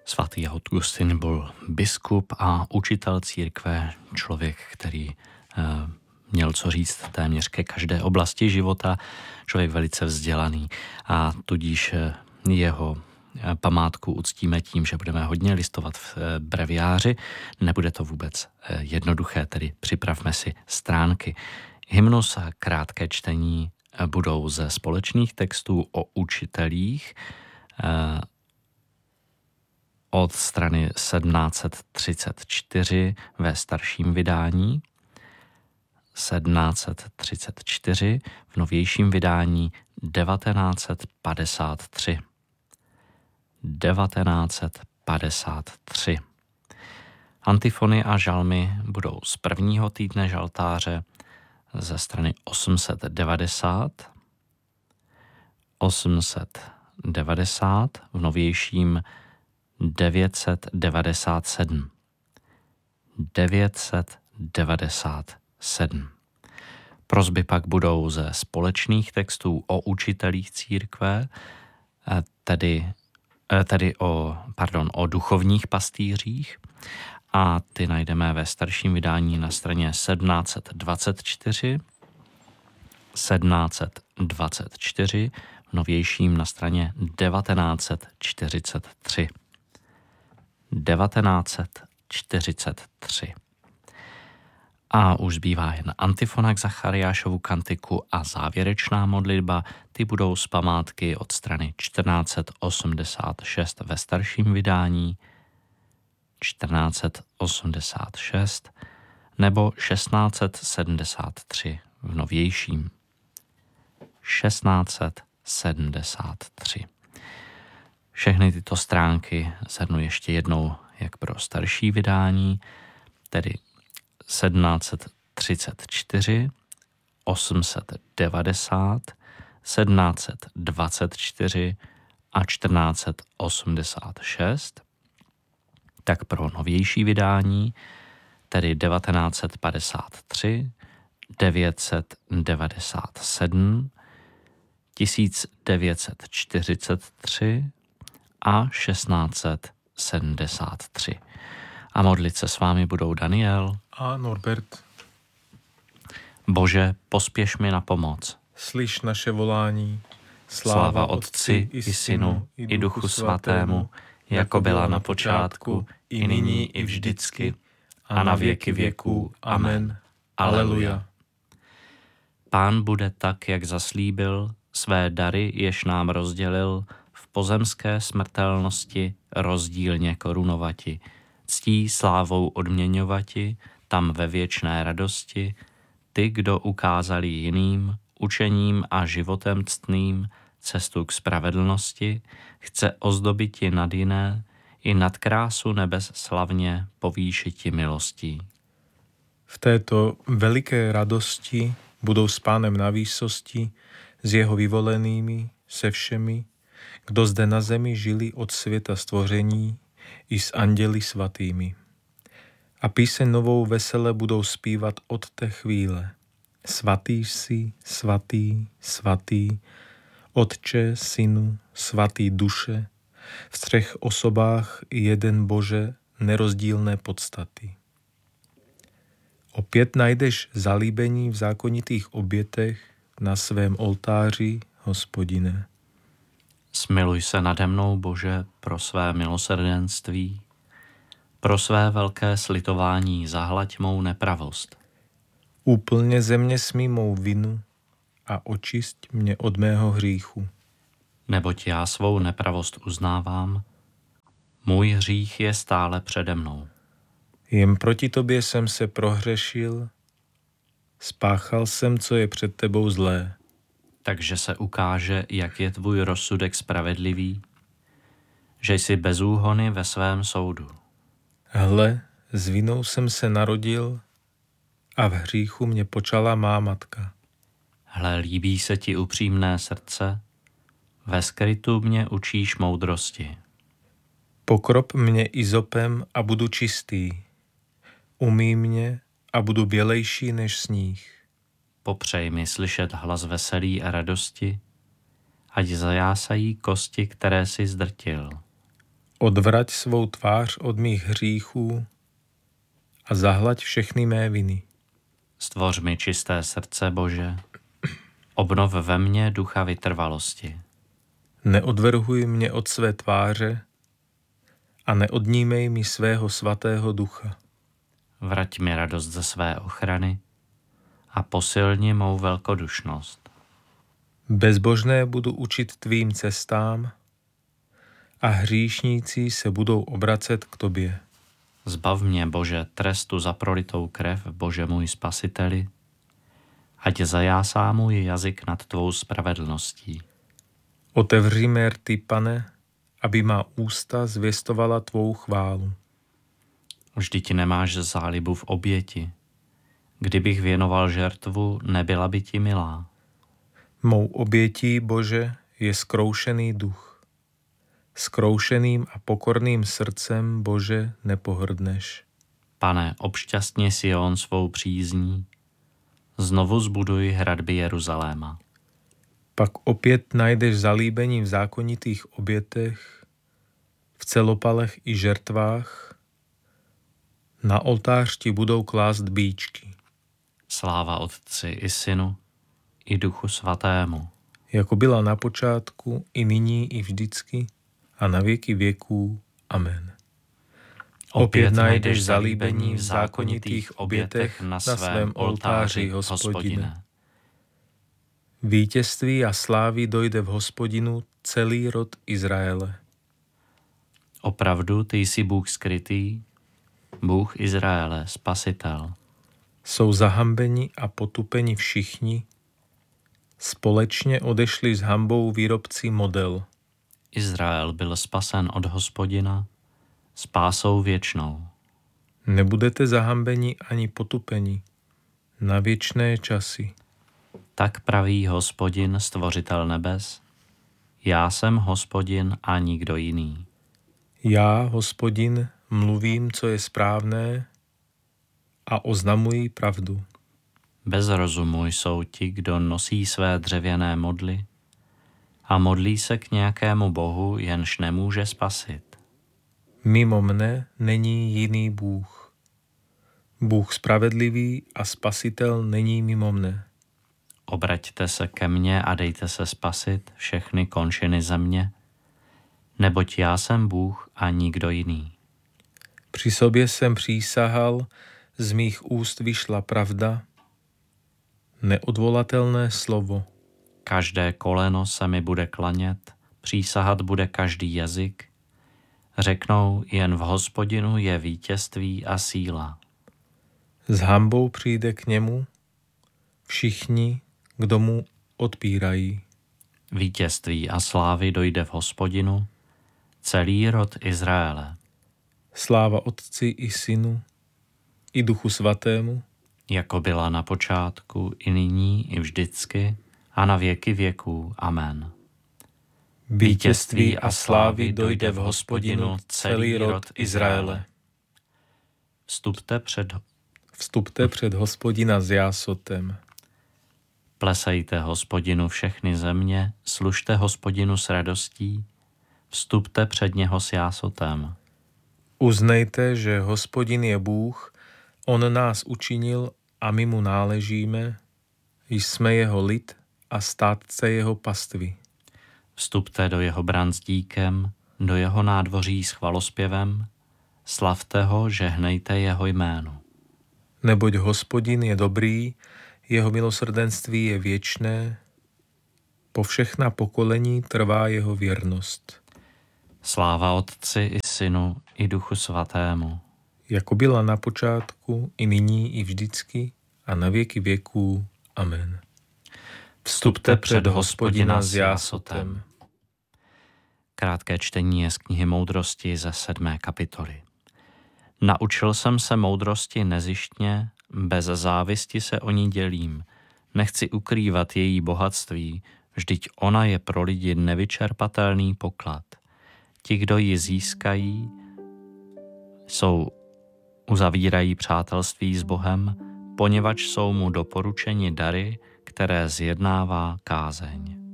Svatý Augustin byl biskup a učitel církve, člověk, který měl co říct téměř ke každé oblasti života, člověk velice vzdělaný a tudíž jeho památku uctíme tím, že budeme hodně listovat v breviáři. Nebude to vůbec jednoduché, tedy připravme si stránky. Hymnus a krátké čtení budou ze společných textů o učitelích od strany 1734 ve starším vydání, 1734 v novějším vydání 1953. 1953. Antifony a žalmy budou z prvního týdne žaltáře ze strany 890, 890 v novějším 997. 997. Prosby pak budou ze společných textů o učitelích církve, tedy o duchovních pastýřích, a ty najdeme ve starším vydání na straně 1724, 1724, v novějším na straně 1943. 1943. A už zbývá jen antifona k Zachariášovu kantiku a závěrečná modlitba. Ty budou z památky od strany 1486 ve starším vydání, 1486 nebo 1673 v novějším. 1673. Všechny tyto stránky shrnu ještě jednou, jak pro starší vydání, tedy 1734, 890, 1724 a 1486, tak pro novější vydání, tedy 1953, 997, 1943 a 1673. A modlit se s vámi budou Daniel a Norbert. Bože, pospěš mi na pomoc. Slyš naše volání. Sláva Otci i Synu i Duchu Svatému, jako byla na počátku, i nyní, i vždycky, a na věky věků. Amen. Aleluja. Pán bude tak, jak zaslíbil, své dary, jež nám rozdělil, v pozemské smrtelnosti rozdílně korunovati, ctí slávou odměňovati, tam ve věčné radosti, ty, kdo ukázali jiným, učením a životem ctným cestu k spravedlnosti, chce ozdobiti nad jiné, i nad krásu nebes slavně povýšiti milostí. V této veliké radosti budou s Pánem na výsosti, s jeho vyvolenými, se všemi, kdo zde na zemi žili od světa stvoření, i s anděli svatými. A píseň novou vesele budou zpívat od té chvíle. Svatý jsi, svatý, svatý, Otče, Synu, svatý Duše, v třech osobách jeden Bože, nerozdílné podstaty. Opět najdeš zalíbení v zákonitých obětech na svém oltáři, Hospodine. Smiluj se nade mnou, Bože, pro své milosrdenství, pro své velké slitování zahlaď mou nepravost. Úplně ze mě smí mou vinu a očisť mě od mého hříchu. Neboť já svou nepravost uznávám, můj hřích je stále přede mnou. Jen proti tobě jsem se prohřešil, spáchal jsem, co je před tebou zlé. Takže se ukáže, jak je tvůj rozsudek spravedlivý, že jsi bez úhony ve svém soudu. Hle, s vinou jsem se narodil a v hříchu mě počala má matka. Hle, líbí se ti upřímné srdce, ve skrytu mě učíš moudrosti. Pokrop mě izopem a budu čistý, umyj mě a budu bělejší než sníh. Popřej mi slyšet hlas veselí a radosti, ať zajásají kosti, které si zdrtil. Odvrať svou tvář od mých hříchů a zahlaď všechny mé viny. Stvoř mi čisté srdce, Bože, obnov ve mně ducha vytrvalosti. Neodvrhuj mě od své tváře a neodnímej mi svého svatého ducha. Vrať mi radost ze své ochrany a posilni mou velkodušnost. Bezbožné budu učit tvým cestám a hříšníci se budou obracet k tobě. Zbav mě, Bože, trestu za prolitou krev, Bože můj spasiteli, ať zajásá můj jazyk nad tvou spravedlností. Otevři mé rty, Pane, aby má ústa zvěstovala tvou chválu. Vždyť nemáš zálibu v oběti. Kdybych věnoval žertvu, nebyla by ti milá. Mou obětí, Bože, je zkroušený duch. Zkroušeným a pokorným srdcem, Bože, nepohrdneš. Pane, obšťastni Sion svou přízní, znovu zbuduj hradby Jeruzaléma. Pak opět najdeš zalíbení v zákonitých obětech, v celopalech i žertvách. Na oltář ti budou klást bíčky. Sláva Otci i Synu, i Duchu Svatému. Jako byla na počátku, i nyní, i vždycky, a na věky věků. Amen. Opět najdeš zalíbení v zákonitých obětech na svém oltáři, Hospodine. Vítězství a slávy dojde v Hospodinu celý rod Izraele. Opravdu ty jsi Bůh skrytý, Bůh Izraele, Spasitel. Jsou zahambeni a potupeni všichni, společně odešli s hambou výrobci model. Izrael byl spasen od Hospodina spásou věčnou. Nebudete zahambeni ani potupeni na věčné časy. Tak praví Hospodin, stvořitel nebes, já jsem Hospodin a nikdo jiný. Já, Hospodin, mluvím, co je správné a oznamuji pravdu. Bez rozumu jsou ti, kdo nosí své dřevěné modly a modlí se k nějakému bohu, jenž nemůže spasit. Mimo mne není jiný Bůh. Bůh spravedlivý a spasitel není mimo mne. Obraťte se ke mně a dejte se spasit všechny končiny země, neboť já jsem Bůh a nikdo jiný. Při sobě jsem přísahal, z mých úst vyšla pravda, neodvolatelné slovo. Každé koleno se mi bude klanět, přísahat bude každý jazyk. Řeknou, jen v Hospodinu je vítězství a síla. S hanbou přijde k němu všichni, kdo mu odpírají. Vítězství a slávy dojde v Hospodinu, celý rod Izraele. Sláva Otci i Synu, i Duchu Svatému, jako byla na počátku, i nyní, i vždycky, a na věky věků. Amen. Vítězství a slávy dojde v Hospodinu celý rod Izraele. Vstupte před Hospodina s jásotem. Plesejte Hospodinu všechny země, služte Hospodinu s radostí, vstupte před něho s jásotem. Uznejte, že Hospodin je Bůh, on nás učinil a my mu náležíme, jsme jeho lid a státce jeho pastvy. Vstupte do jeho bran s díkem, do jeho nádvoří s chvalospěvem, slavte ho, žehnejte jeho jménu. Neboť Hospodin je dobrý, jeho milosrdenství je věčné, po všechna pokolení trvá jeho věrnost. Sláva Otci i Synu, i Duchu Svatému. Jako byla na počátku, i nyní, i vždycky, a na věky věků. Amen. Vstupte před Hospodina s jásotem. Krátké čtení je z knihy Moudrosti ze 7. kapitoly. Naučil jsem se moudrosti nezištně, bez závisti se o ní dělím. Nechci ukrývat její bohatství, vždyť ona je pro lidi nevyčerpatelný poklad. Ti, kdo ji získají, uzavírají přátelství s Bohem, poněvadž jsou mu doporučeni dary, které zjednává kázeň.